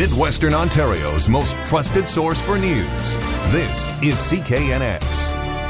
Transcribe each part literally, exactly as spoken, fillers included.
Midwestern Ontario's most trusted source for news. This is C K N X.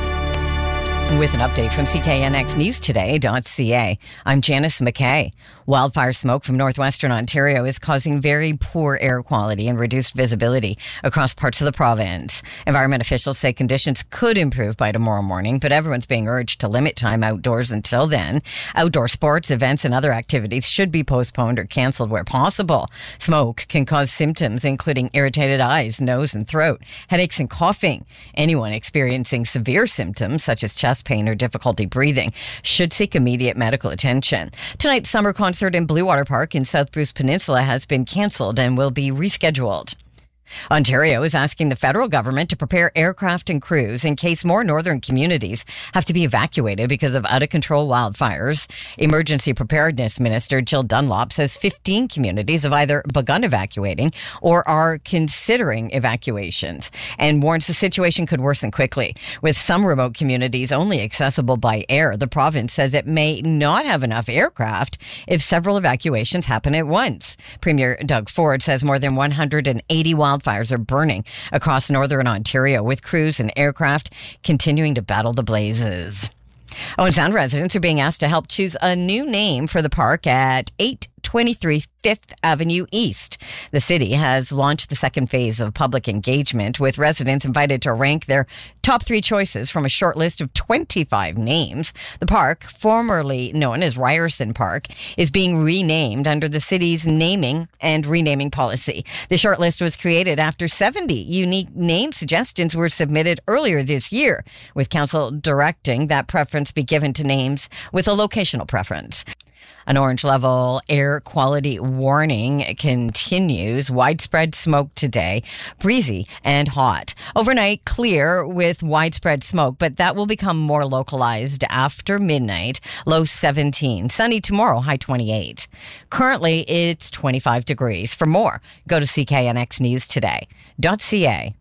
With an update from C K N X News Today dot C A, I'm Janice McKay. Wildfire smoke from northwestern Ontario is causing very poor air quality and reduced visibility across parts of the province. Environment officials say conditions could improve by tomorrow morning, but everyone's being urged to limit time outdoors until then. Outdoor sports, events, and other activities should be postponed or cancelled where possible. Smoke can cause symptoms including irritated eyes, nose and throat, headaches and coughing. Anyone experiencing severe symptoms such as chest pain or difficulty breathing should seek immediate medical attention. Tonight's summer concert in Blue Water Park in South Bruce Peninsula has been cancelled and will be rescheduled. Ontario is asking the federal government to prepare aircraft and crews in case more northern communities have to be evacuated because of out-of-control wildfires. Emergency Preparedness Minister Jill Dunlop says fifteen communities have either begun evacuating or are considering evacuations and warns the situation could worsen quickly. With some remote communities only accessible by air, the province says it may not have enough aircraft if several evacuations happen at once. Premier Doug Ford says more than one hundred eighty wildfires Fires are burning across northern Ontario, with crews and aircraft continuing to battle the blazes. Owen Sound residents are being asked to help choose a new name for the park at eight twenty-three Fifth Avenue East. The city has launched the second phase of public engagement, with residents invited to rank their top three choices from a short list of twenty-five names. The park, formerly known as Ryerson Park, is being renamed under the city's naming and renaming policy. The short list was created after seventy unique name suggestions were submitted earlier this year, with council directing that preference be given to names with a locational preference. An orange level air quality warning continues. Widespread smoke today, breezy and hot. Overnight, clear with widespread smoke, but that will become more localized after midnight. Low seventeen. Sunny tomorrow, high twenty-eight. Currently, it's twenty-five degrees. For more, go to C K N X News Today dot C A.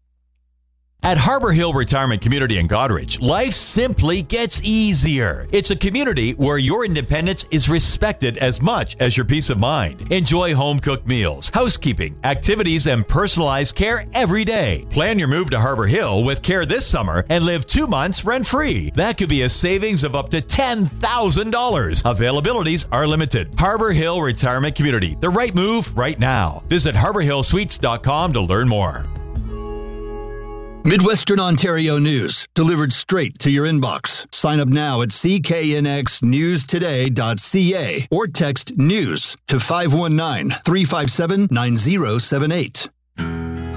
At Harbor Hill Retirement Community in Goderich, life simply gets easier. It's a community where your independence is respected as much as your peace of mind. Enjoy home-cooked meals, housekeeping, activities, and personalized care every day. Plan your move to Harbor Hill with care this summer and live two months rent-free. That could be a savings of up to ten thousand dollars. Availabilities are limited. Harbor Hill Retirement Community, the right move right now. Visit harbor hill suites dot com to learn more. Midwestern Ontario news, delivered straight to your inbox. Sign up now at C K N X News Today dot C A or text NEWS to five one nine, three five seven, nine zero seven eight.